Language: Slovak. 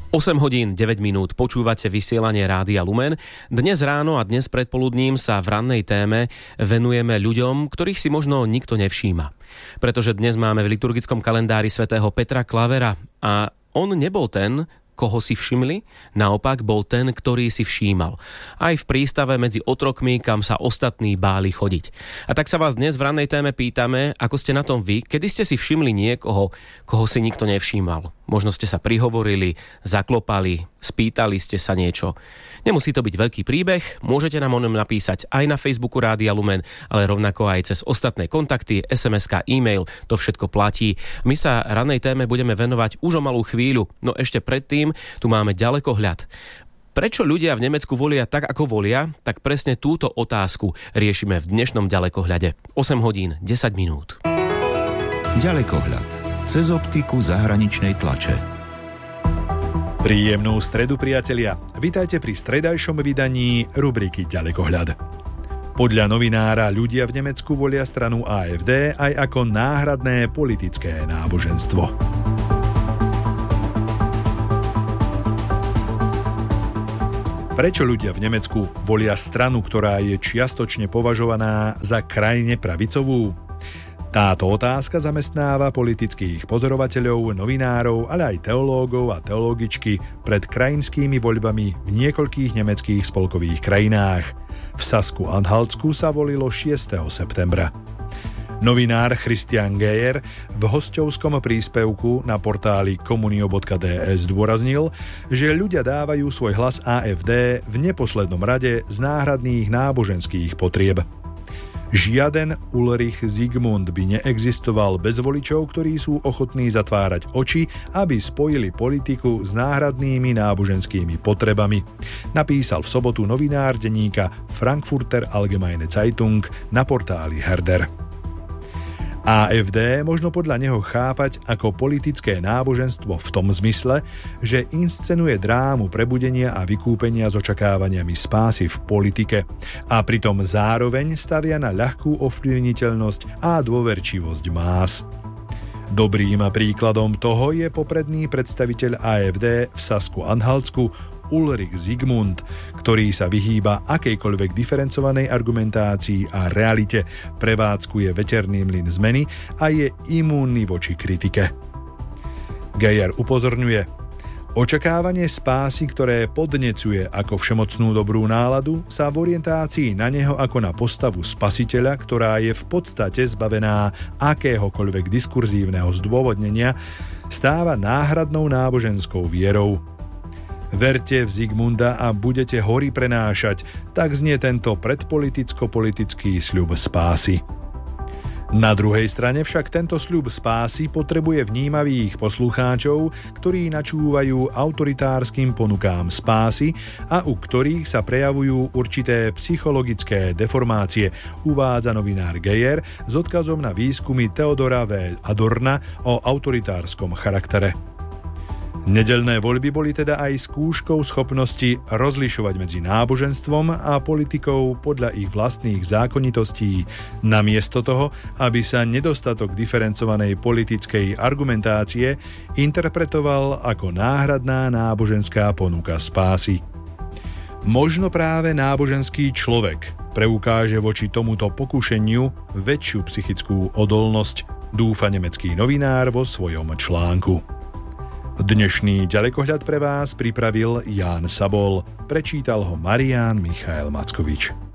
8 hodín 9 minút počúvate vysielanie Rádia Lumen. Dnes ráno a dnes predpoludním sa v rannej téme venujeme ľuďom, ktorých si možno nikto nevšíma. Pretože dnes máme v liturgickom kalendári svätého Petra Klavera a on nebol ten, koho si všimli, naopak bol ten, ktorý si všímal. Aj v prístave medzi otrokmi, kam sa ostatní báli chodiť. A tak sa vás dnes v rannej téme pýtame, ako ste na tom vy, kedy ste si všimli niekoho, koho si nikto nevšímal. Možno ste sa prihovorili, zaklopali, spýtali ste sa niečo. Nemusí to byť veľký príbeh, môžete nám o ňom napísať aj na Facebooku Rádia Lumen, ale rovnako aj cez ostatné kontakty, SMS-ka, e-mail, to všetko platí. My sa ranej téme budeme venovať už o malú chvíľu, no ešte predtým tu máme ďalekohľad. Prečo ľudia v Nemecku volia tak, ako volia, tak presne túto otázku riešime v dnešnom ďalekohľade. 8 hodín, 10 minút. Ďalekohľad. Cez optiku zahraničnej tlače. Príjemnú stredu, priatelia. Vitajte pri stredajšom vydaní rubriky Ďalekohľad. Podľa novinára ľudia v Nemecku volia stranu AfD aj ako náhradné politické náboženstvo. Prečo ľudia v Nemecku volia stranu, ktorá je čiastočne považovaná za krajne pravicovú? Táto otázka zamestnáva politických pozorovateľov, novinárov, ale aj teológov a teologičky pred krajinskými voľbami v niekoľkých nemeckých spolkových krajinách. V Sasku-Anhaltsku sa volilo 6. septembra. Novinár Christian Geyer v hosťovskom príspevku na portáli komunio.ds zdôraznil, že ľudia dávajú svoj hlas AfD v neposlednom rade z náhradných náboženských potrieb. Žiaden Ulrich Zygmunt by neexistoval bez voličov, ktorí sú ochotní zatvárať oči, aby spojili politiku s náhradnými náboženskými potrebami, napísal v sobotu novinár denníka Frankfurter Allgemeine Zeitung na portáli Herder. AfD možno podľa neho chápať ako politické náboženstvo v tom zmysle, že inscenuje drámu prebudenia a vykúpenia s očakávaniami spásy v politike a pritom zároveň stavia na ľahkú ovplyvniteľnosť a dôverčivosť más. Dobrým príkladom toho je popredný predstaviteľ AfD v Sasku-Anhaltsku Ulrich Zygmunt, ktorý sa vyhýba akejkoľvek diferencovanej argumentácii a realite, prevádzkuje veterný mlyn zmeny a je imúnny voči kritike. Geyer upozorňuje, očakávanie spásy, ktoré podnecuje ako všemocnú dobrú náladu, sa v orientácii na neho ako na postavu spasiteľa, ktorá je v podstate zbavená akéhokoľvek diskurzívneho zdôvodnenia, stáva náhradnou náboženskou vierou. Verte v Zygmunda a budete hory prenášať, tak znie tento predpoliticko-politický sľub spásy. Na druhej strane však tento sľub spásy potrebuje vnímavých poslucháčov, ktorí načúvajú autoritárskym ponukám spásy a u ktorých sa prejavujú určité psychologické deformácie, uvádza novinár Geyer s odkazom na výskumy Theodora V. Adorna o autoritárskom charaktere. Nedeľné voľby boli teda aj skúškou schopnosti rozlišovať medzi náboženstvom a politikou podľa ich vlastných zákonitostí, namiesto toho, aby sa nedostatok diferencovanej politickej argumentácie interpretoval ako náhradná náboženská ponuka spásy. Možno práve náboženský človek preukáže voči tomuto pokušeniu väčšiu psychickú odolnosť, dúfa nemecký novinár vo svojom článku. Dnešný ďalekohľad pre vás pripravil Ján Sabol. Prečítal ho Marián Michael Mackovič.